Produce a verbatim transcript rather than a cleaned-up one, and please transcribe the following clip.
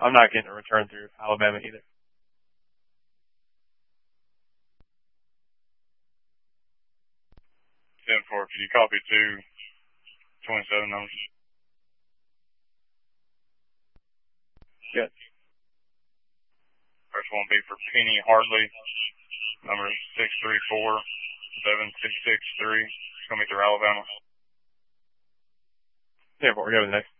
I'm not getting a return through Alabama either. ten four, could you copy two twenty-seven numbers? Yes. First one will be for Penny Hartley, number six three four seven six six three. It's going to be through Alabama. ten four, go to the next.